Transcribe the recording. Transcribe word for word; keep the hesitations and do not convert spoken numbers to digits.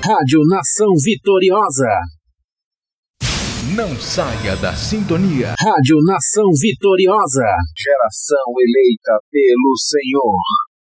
Rádio Nação Vitoriosa. Não saia da sintonia. Rádio Nação Vitoriosa. Geração eleita pelo Senhor.